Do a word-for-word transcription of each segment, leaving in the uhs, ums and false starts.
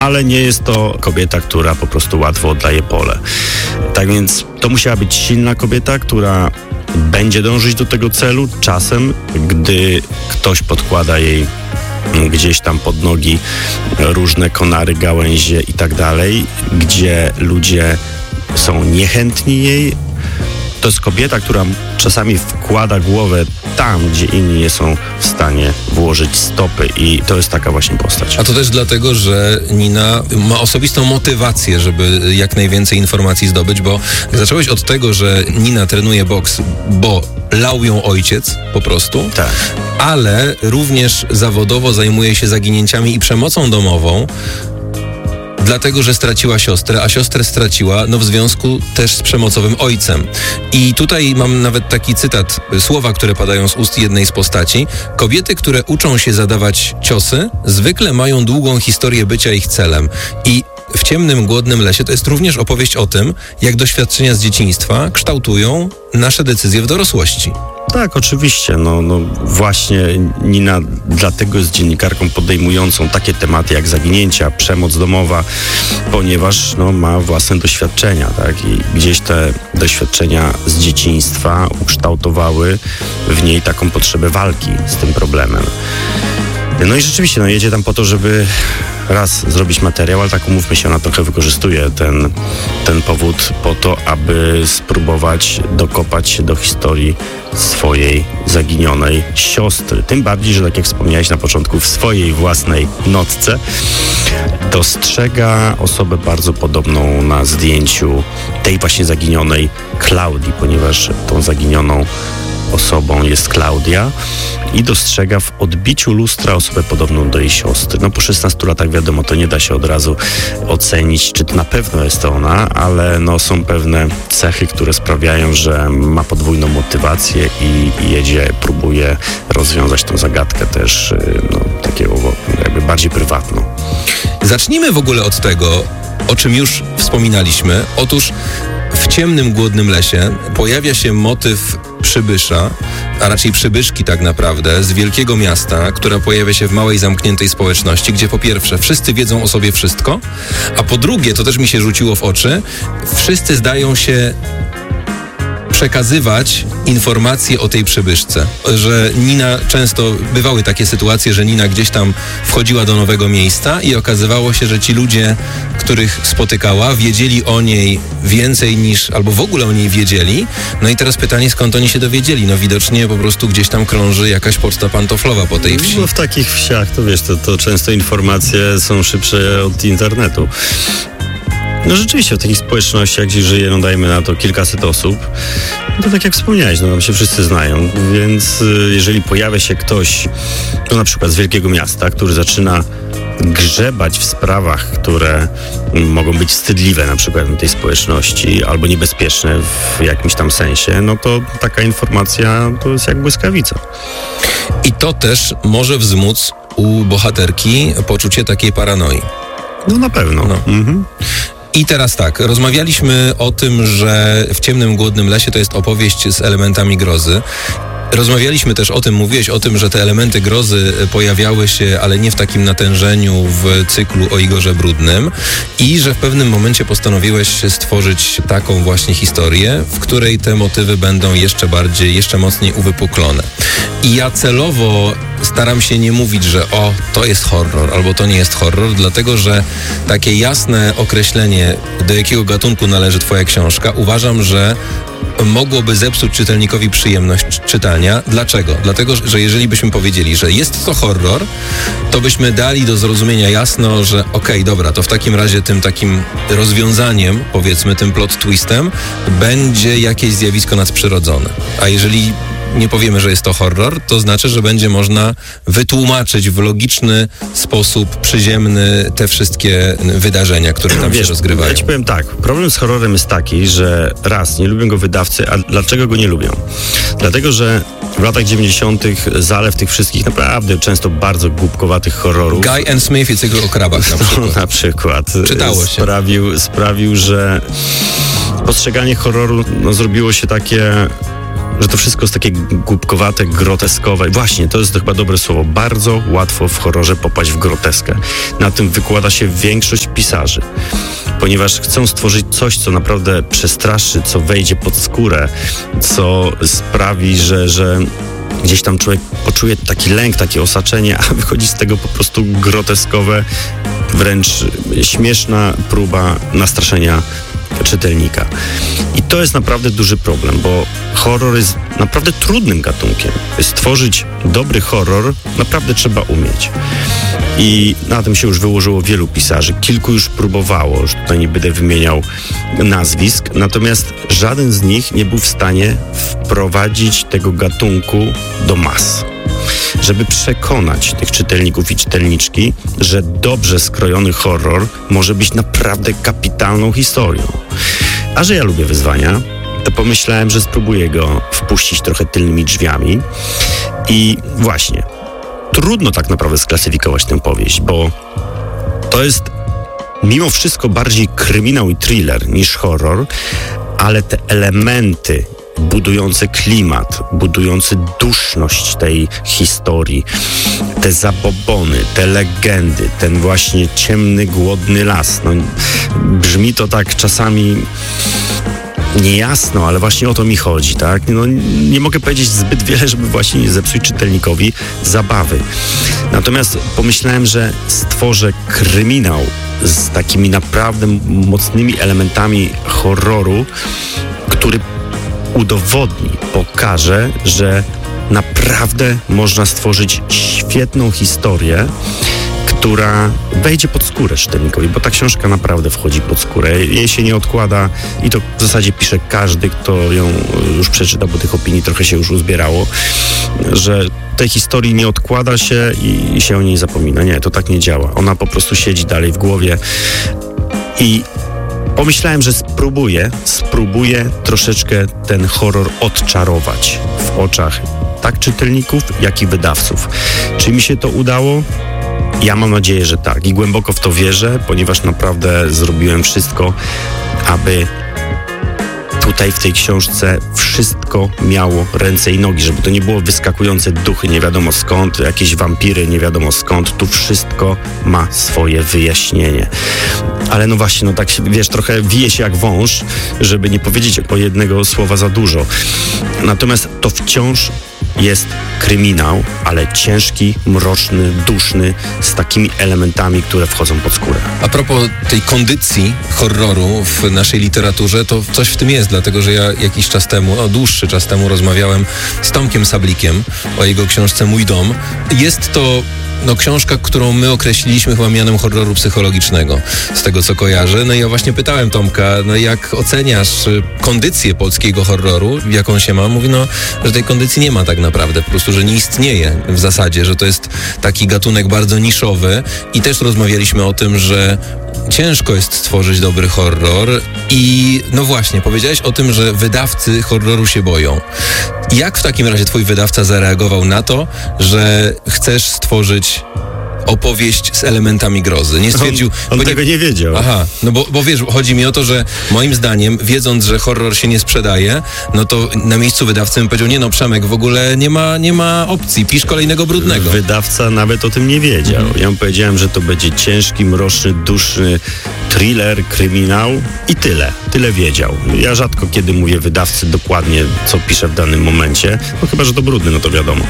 ale nie jest to kobieta, która po prostu łatwo oddaje pole. Tak więc to musiała być silna kobieta, która będzie dążyć do tego celu. Czasem, gdy ktoś podkłada jej gdzieś tam pod nogi różne konary, gałęzie i tak dalej, gdzie ludzie są niechętni jej, to jest kobieta, która czasami wkłada głowę tam, gdzie inni nie są w stanie włożyć stopy, i to jest taka właśnie postać. A to też dlatego, że Nina ma osobistą motywację, żeby jak najwięcej informacji zdobyć, bo zacząłeś od tego, że Nina trenuje boks, bo lał ją ojciec po prostu, Tak. ale również zawodowo zajmuje się zaginięciami i przemocą domową, dlatego, że straciła siostrę, a siostrę straciła no w związku też z przemocowym ojcem. I tutaj mam nawet taki cytat, słowa, które padają z ust jednej z postaci. Kobiety, które uczą się zadawać ciosy, zwykle mają długą historię bycia ich celem. I W ciemnym, głodnym lesie to jest również opowieść o tym, jak doświadczenia z dzieciństwa kształtują nasze decyzje w dorosłości. Tak, oczywiście. No, no właśnie Nina dlatego jest dziennikarką podejmującą takie tematy jak zaginięcia, przemoc domowa, ponieważ no, ma własne doświadczenia, tak? I gdzieś te doświadczenia z dzieciństwa ukształtowały w niej taką potrzebę walki z tym problemem. No i rzeczywiście, no jedzie tam po to, żeby raz zrobić materiał, ale tak umówmy się, ona trochę wykorzystuje ten, ten powód po to, aby spróbować dokopać się do historii swojej zaginionej siostry. Tym bardziej, że tak jak wspomniałeś na początku, w swojej własnej notce dostrzega osobę bardzo podobną na zdjęciu tej właśnie zaginionej Klaudii, ponieważ tą zaginioną osobą jest Klaudia, i dostrzega w odbiciu lustra osobę podobną do jej siostry. No po szesnastu latach wiadomo, to nie da się od razu ocenić, czy to na pewno jest to ona, ale no są pewne cechy, które sprawiają, że ma podwójną motywację i, i jedzie, próbuje rozwiązać tą zagadkę też no, takiego jakby bardziej prywatną. Zacznijmy w ogóle od tego, o czym już wspominaliśmy. Otóż w ciemnym, głodnym lesie pojawia się motyw przybysza, a raczej przybyszki tak naprawdę, z wielkiego miasta, która pojawia się w małej, zamkniętej społeczności, gdzie po pierwsze wszyscy wiedzą o sobie wszystko, a po drugie, to też mi się rzuciło w oczy, wszyscy zdają się przekazywać informacje o tej przybyszce. Że Nina, często bywały takie sytuacje, że Nina gdzieś tam wchodziła do nowego miejsca i okazywało się, że ci ludzie, których spotykała, wiedzieli o niej więcej niż, albo w ogóle o niej wiedzieli. No i teraz pytanie, skąd oni się dowiedzieli? No widocznie po prostu gdzieś tam krąży jakaś poczta pantoflowa po tej wsi. No w takich wsiach, to wiesz, to, to często informacje są szybsze od internetu. No rzeczywiście w takich społecznościach, gdzie żyje, no dajmy na to kilkaset osób, to tak jak wspomniałeś, no tam się wszyscy znają, więc jeżeli pojawia się ktoś, no na przykład z wielkiego miasta, który zaczyna grzebać w sprawach, które mogą być wstydliwe na przykład na tej społeczności albo niebezpieczne w jakimś tam sensie, no to taka informacja to jest jak błyskawica. I to też może wzmóc u bohaterki poczucie takiej paranoi. No na pewno. No. Mhm. I teraz tak, rozmawialiśmy o tym, że w ciemnym, głodnym lesie to jest opowieść z elementami grozy. Rozmawialiśmy też o tym, mówiłeś o tym, że te elementy grozy pojawiały się, ale nie w takim natężeniu w cyklu o Igorze Brudnym i że w pewnym momencie postanowiłeś stworzyć taką właśnie historię, w której te motywy będą jeszcze bardziej, jeszcze mocniej uwypuklone. I ja celowo staram się nie mówić, że o, to jest horror, albo to nie jest horror, dlatego że takie jasne określenie, do jakiego gatunku należy twoja książka, uważam, że mogłoby zepsuć czytelnikowi przyjemność czytania. Dlaczego? Dlatego, że jeżeli byśmy powiedzieli, że jest to horror, to byśmy dali do zrozumienia jasno, że okej, okay, dobra, to w takim razie tym takim rozwiązaniem, powiedzmy tym plot twistem, będzie jakieś zjawisko nadprzyrodzone. A jeżeli nie powiemy, że jest to horror, to znaczy, że będzie można wytłumaczyć w logiczny sposób przyziemny te wszystkie wydarzenia, które tam Wiesz, się rozgrywają. Ja ci powiem tak, problem z horrorem jest taki, że raz, nie lubią go wydawcy, a dlaczego go nie lubią? Dlatego, że w latach dziewięćdziesiątych zalew tych wszystkich naprawdę często bardzo głupkowatych horrorów. Guy and Smith i cykl o krabach na przykład. na przykład. Czytało się. Sprawił, sprawił, że postrzeganie horroru no, zrobiło się takie że to wszystko jest takie głupkowate, groteskowe. Właśnie, to jest chyba dobre słowo. Bardzo łatwo w horrorze popaść w groteskę. Na tym wykłada się większość pisarzy, ponieważ chcą stworzyć coś, co naprawdę przestraszy, co wejdzie pod skórę, co sprawi, że, że gdzieś tam człowiek poczuje taki lęk, takie osaczenie, a wychodzi z tego po prostu groteskowe, wręcz śmieszna próba nastraszenia czytelnika. I to jest naprawdę duży problem, bo horror jest naprawdę trudnym gatunkiem. Stworzyć dobry horror naprawdę trzeba umieć. I na tym się już wyłożyło wielu pisarzy. Kilku już próbowało, już tutaj nie będę wymieniał nazwisk, natomiast żaden z nich nie był w stanie wprowadzić tego gatunku do mas. Żeby przekonać tych czytelników i czytelniczki, że dobrze skrojony horror może być naprawdę kapitalną historią. A że ja lubię wyzwania, to pomyślałem, że spróbuję go wpuścić trochę tylnymi drzwiami. I właśnie, trudno tak naprawdę sklasyfikować tę powieść, bo to jest mimo wszystko bardziej kryminał i thriller niż horror, ale te elementy budujące klimat, budujący duszność tej historii, te zabobony, te legendy, ten właśnie ciemny, głodny las. No, brzmi to tak czasami niejasno, ale właśnie o to mi chodzi, tak? No, nie mogę powiedzieć zbyt wiele, żeby właśnie nie zepsuć czytelnikowi zabawy. Natomiast pomyślałem, że stworzę kryminał z takimi naprawdę mocnymi elementami horroru, który udowodni, pokaże, że naprawdę można stworzyć świetną historię, która wejdzie pod skórę czytelnikowi, bo ta książka naprawdę wchodzi pod skórę. Jej się nie odkłada i to w zasadzie pisze każdy, kto ją już przeczytał, bo tych opinii trochę się już uzbierało, że tej historii nie odkłada się i, i się o niej zapomina. Nie, to tak nie działa. Ona po prostu siedzi dalej w głowie i pomyślałem, że spróbuję, spróbuję troszeczkę ten horror odczarować w oczach tak czytelników, jak i wydawców. Czy mi się to udało? Ja mam nadzieję, że tak i głęboko w to wierzę, ponieważ naprawdę zrobiłem wszystko, aby tutaj w tej książce wszystko miało ręce i nogi, żeby to nie było wyskakujące duchy nie wiadomo skąd, jakieś wampiry nie wiadomo skąd. Tu wszystko ma swoje wyjaśnienie. Ale no właśnie, no tak się, wiesz, trochę wije się jak wąż, żeby nie powiedzieć o jednego słowa za dużo. Natomiast to wciąż jest kryminał, ale ciężki, mroczny, duszny, z takimi elementami, które wchodzą pod skórę. A propos tej kondycji horroru w naszej literaturze, to coś w tym jest, dlatego że ja jakiś czas temu, no dłuższy czas temu rozmawiałem z Tomkiem Sablikiem o jego książce Mój dom. Jest to no, książka, którą my określiliśmy chyba mianem horroru psychologicznego, z tego co kojarzę. No i ja właśnie pytałem Tomka, no jak oceniasz kondycję polskiego horroru, jaką się ma? Mówi, no, że tej kondycji nie ma tak naprawdę, po prostu, że nie istnieje w zasadzie, że to jest taki gatunek bardzo niszowy i też rozmawialiśmy o tym, że ciężko jest stworzyć dobry horror i no właśnie, powiedziałeś o tym, że wydawcy horroru się boją. Jak w takim razie twój wydawca zareagował na to, że chcesz stworzyć opowieść z elementami grozy? Nie stwierdził... On, on tego nie, nie wiedział. Aha, no bo, bo wiesz, chodzi mi o to, że moim zdaniem, wiedząc, że horror się nie sprzedaje, no to na miejscu wydawcy bym powiedział, nie no Przemek, w ogóle nie ma, nie ma opcji, pisz kolejnego brudnego. Wydawca nawet o tym nie wiedział. Mhm. Ja mu powiedziałem, że to będzie ciężki, mroczny, duszny thriller, kryminał i tyle. Tyle wiedział. Ja rzadko kiedy mówię wydawcy dokładnie, co piszę w danym momencie, no chyba, że to brudny, no to wiadomo.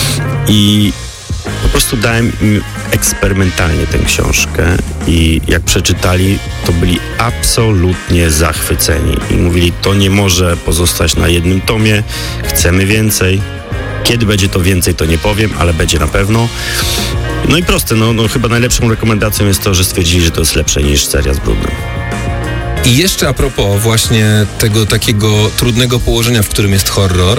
I po prostu dałem im eksperymentalnie tę książkę i jak przeczytali, to byli absolutnie zachwyceni i mówili, to nie może pozostać na jednym tomie, chcemy więcej. Kiedy będzie to więcej, to nie powiem, ale będzie na pewno. No i proste, no, no chyba najlepszą rekomendacją jest to, że stwierdzili, że to jest lepsze niż seria z brudnym. I jeszcze a propos właśnie tego takiego trudnego położenia, w którym jest horror,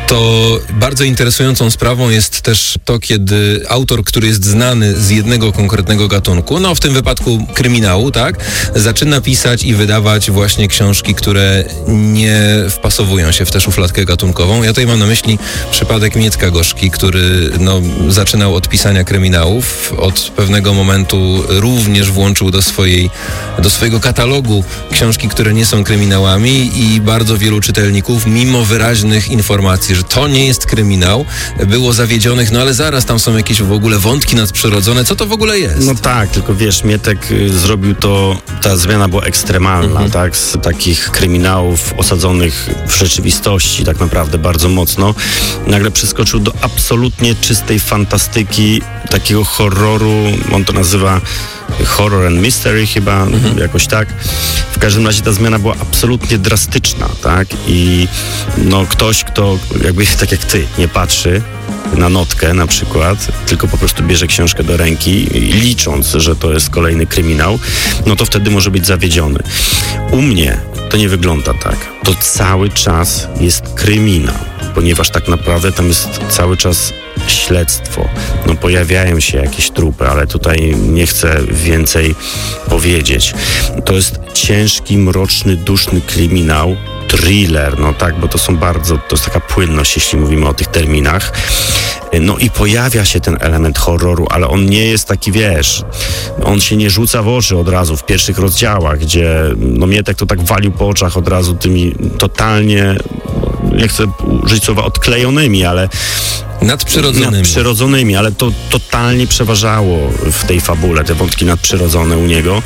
to bardzo interesującą sprawą jest też to, kiedy autor, który jest znany z jednego konkretnego gatunku, no w tym wypadku kryminału, tak, zaczyna pisać i wydawać właśnie książki, które nie wpasowują się w tę szufladkę gatunkową. Ja tutaj mam na myśli przypadek Miecka Gorzki, który no, zaczynał od pisania kryminałów, od pewnego momentu również włączył do swojej, do swojego katalogu książki, które nie są kryminałami i bardzo wielu czytelników, mimo wyraźnych informacji, że to nie jest kryminał, było zawiedzionych, no ale zaraz tam są jakieś w ogóle wątki nadprzyrodzone, co to w ogóle jest? No tak, tylko wiesz, Mietek y, zrobił to, ta zmiana była ekstremalna, mhm. tak, z takich kryminałów osadzonych w rzeczywistości tak naprawdę bardzo mocno, nagle przeskoczył do absolutnie czystej fantastyki, takiego horroru, on to nazywa horror and mystery chyba, mhm. jakoś tak. W każdym razie ta zmiana była absolutnie drastyczna, tak? I no ktoś, kto jakby tak jak ty, nie patrzy na notkę na przykład, tylko po prostu bierze książkę do ręki, licząc, że to jest kolejny kryminał, no to wtedy może być zawiedziony. U mnie to nie wygląda tak. To cały czas jest kryminał, ponieważ tak naprawdę tam jest cały czas śledztwo. No pojawiają się jakieś trupy, ale tutaj nie chcę więcej powiedzieć. To jest ciężki, mroczny, duszny kryminał, thriller, no tak, bo to są bardzo, to jest taka płynność, jeśli mówimy o tych terminach. No i pojawia się ten element horroru, ale on nie jest taki, wiesz, on się nie rzuca w oczy od razu w pierwszych rozdziałach, gdzie no Mietek to tak walił po oczach od razu tymi totalnie, nie chcę użyć słowa odklejonymi, ale Nadprzyrodzonymi. Nadprzyrodzonymi, ale to totalnie przeważało w tej fabule, te wątki nadprzyrodzone u niego.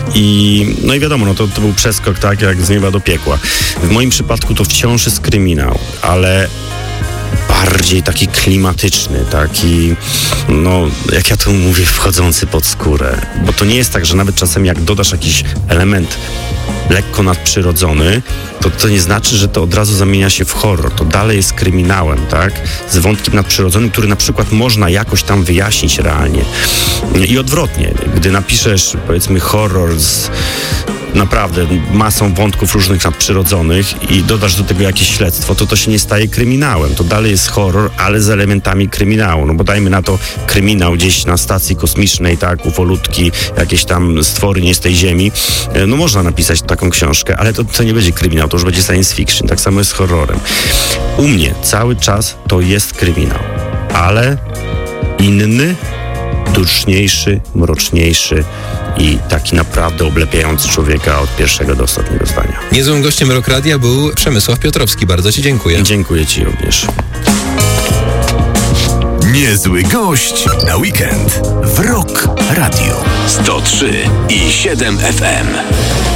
I no i wiadomo, no to, to był przeskok tak jak z nieba do piekła. W moim przypadku to wciąż jest kryminał, ale bardziej taki klimatyczny, taki, no, jak ja to mówię, wchodzący pod skórę. Bo to nie jest tak, że nawet czasem jak dodasz jakiś element lekko nadprzyrodzony, to to nie znaczy, że to od razu zamienia się w horror. To dalej jest kryminałem, tak? Z wątkiem nadprzyrodzonym, który na przykład można jakoś tam wyjaśnić realnie. I odwrotnie. Gdy napiszesz, powiedzmy, horror z naprawdę masą wątków różnych nadprzyrodzonych i dodasz do tego jakieś śledztwo, to to się nie staje kryminałem. To dalej jest horror, ale z elementami kryminału. No bo dajmy na to kryminał gdzieś na stacji kosmicznej, tak, ufolutki, jakieś tam stwory nie z tej ziemi. No można napisać taką książkę, ale to, to nie będzie kryminał, to już będzie science fiction. Tak samo jest z horrorem. U mnie cały czas to jest kryminał, ale inny, duszniejszy, mroczniejszy i taki naprawdę oblepiający człowieka od pierwszego do ostatniego zdania. Niezłym gościem Rock Radia był Przemysław Piotrowski. Bardzo ci dziękuję. Dziękuję ci również. Niezły gość na weekend w Rock Radio. sto trzy i siedem F M.